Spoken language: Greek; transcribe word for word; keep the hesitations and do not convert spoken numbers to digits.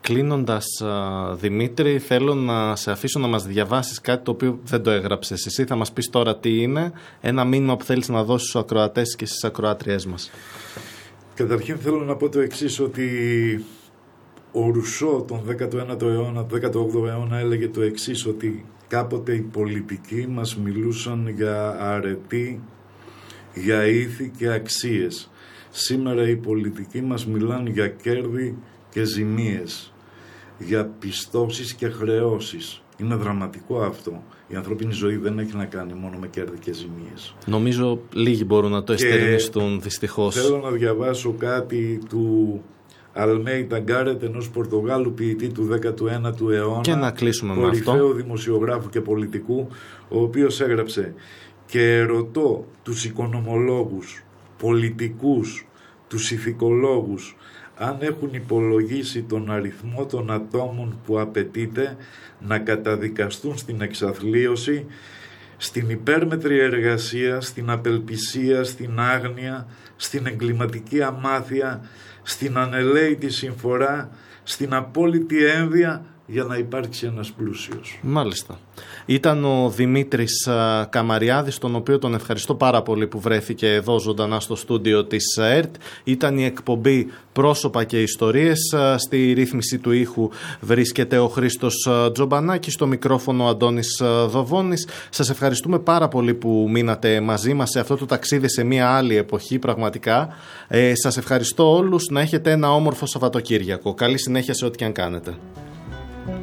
κλείνοντας, Δημήτρη, θέλω να σε αφήσω να μας διαβάσεις κάτι το οποίο δεν το έγραψες εσύ. Θα μας πεις τώρα τι είναι, ένα μήνυμα που θέλεις να δώσεις στους ακροατές και στις ακροάτριές μας. Καταρχήν θέλω να πω το εξής, ότι ο Ρουσό τον δέκατο ένατο αιώνα, τον δέκατο όγδοο αιώνα έλεγε το εξής, ότι κάποτε οι πολιτικοί μας μιλούσαν για αρετή, για ήθη και αξίες. Σήμερα οι πολιτικοί μας μιλάνε για κέρδη και ζημίες, για πιστώσεις και χρεώσεις. Είναι δραματικό αυτό. Η ανθρώπινη ζωή δεν έχει να κάνει μόνο με κέρδη και ζημίες. Νομίζω λίγοι μπορούν να το εστερνιστούν, δυστυχώς. Θέλω να διαβάσω κάτι του Αλμέιντα Γκάρετ, ενός Πορτογάλου ποιητή του δέκατου ένατου αιώνα, και να κλείσουμε με αυτό. Κορυφαίου δημοσιογράφου και πολιτικού, ο οποίος έγραψε: «Και ερωτώ τους οικονομολόγους, πολιτικούς, τους ηθικολόγους, αν έχουν υπολογίσει τον αριθμό των ατόμων που απαιτείται να καταδικαστούν στην εξαθλίωση, στην υπέρμετρη εργασία, στην απελπισία, στην άγνοια, στην εγκληματική αμάθεια, στην ανελαίτη συμφορά, στην απόλυτη ένδια, για να υπάρξει ένας πλούσιος». Μάλιστα. Ήταν ο Δημήτρης Καμαριάδης, τον οποίο τον ευχαριστώ πάρα πολύ που βρέθηκε εδώ ζωντανά στο στούντιο της ΕΡΤ. Ήταν η εκπομπή «Πρόσωπα και Ιστορίες». Στη ρύθμιση του ήχου βρίσκεται ο Χρήστος Τζομπανάκης, στο μικρόφωνο ο Αντώνης Δοβώνης. Σας ευχαριστούμε πάρα πολύ που μείνατε μαζί μας σε αυτό το ταξίδι σε μια άλλη εποχή πραγματικά. Ε, σας ευχαριστώ όλους. Να έχετε ένα όμορφο Σαββατοκύριακο. Καλή συνέχεια σε ό,τι και αν κάνετε.